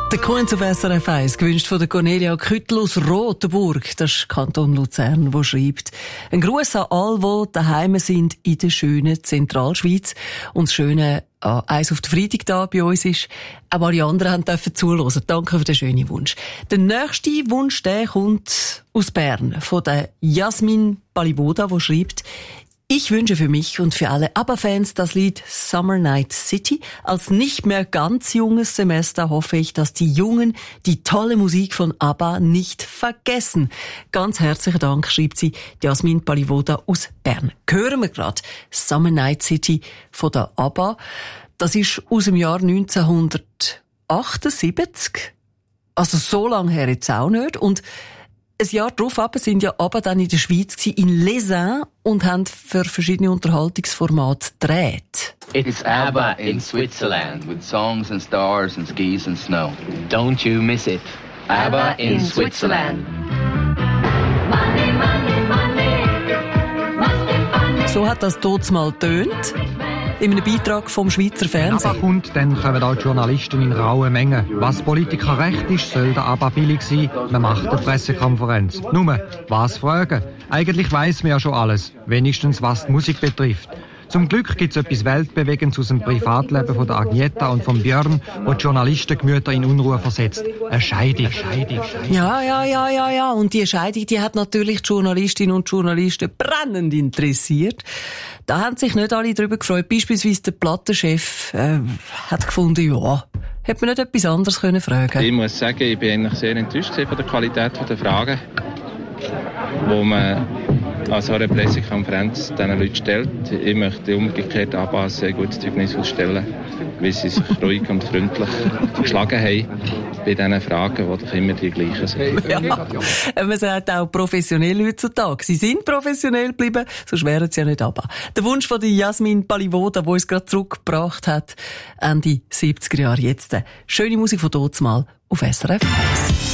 Der Queen auf SRF 1, gewünscht von der Cornelia Küttl aus Rotenburg, das ist Kanton Luzern, der schreibt: Ein Gruß an alle, die daheim sind in der schönen Zentralschweiz. Und das Schöne eins auf den Freitag da bei uns ist, auch alle anderen dürfen zuhören. Danke für den schönen Wunsch. Der nächste Wunsch, der kommt aus Bern, von der Jasmin Balivoda, die schreibt: Ich wünsche für mich und für alle ABBA-Fans das Lied Summer Night City. Als nicht mehr ganz junges Semester hoffe ich, dass die Jungen die tolle Musik von ABBA nicht vergessen. Ganz herzlichen Dank, schreibt sie, Jasmin Balivoda aus Bern. Hören wir gerade Summer Night City von der ABBA. Das ist aus dem Jahr 1978. Also so lange her jetzt auch nicht. Und ein Jahr darauf sind ja ABBA dann in der Schweiz in Lesins und haben für verschiedene Unterhaltungsformate gedreht. It's ABBA in Switzerland with songs and stars and skis and snow. Don't you miss it? ABBA in Switzerland. Money, money, money. Must be funny. So hat das dort mal getönt. In einem Beitrag vom Schweizer Fernsehen. Wenn ABBA kommt, dann kommen auch die Journalisten in rauen Mengen. Was Politiker recht ist, soll der ABBA billig sein. Man macht eine Pressekonferenz. Nur, was fragen? Eigentlich weiss man ja schon alles. Wenigstens was die Musik betrifft. Zum Glück gibt es etwas Weltbewegendes aus dem Privatleben von der Agneta und von Björn, wo die Journalistengemüter in Unruhe versetzt. Eine Scheidung. Ja. Und die Scheidung, die hat natürlich die Journalistinnen und Journalisten brennend interessiert. Da haben sich nicht alle darüber gefreut. Beispielsweise der Plattenchef hat gefunden, ja, hätte man nicht etwas anderes können fragen. Ich muss sagen, ich bin eigentlich sehr enttäuscht von der Qualität der Fragen, wo man an so einer Pressekonferenz diesen Leuten stellt. Ich möchte umgekehrt ABBA ein sehr gutes Zeugnis ausstellen, wie sie sich ruhig und freundlich geschlagen haben bei diesen Fragen, die doch immer die gleichen sind. Ja. Man sagt auch professionell heutzutage. Sie sind professionell geblieben, sonst wären sie ja nicht ABBA. Der Wunsch von Jasmin Balivoda, die uns gerade zurückgebracht hat, Ende 70er Jahre jetzt. Schöne Musik von dort mal auf SRF 1.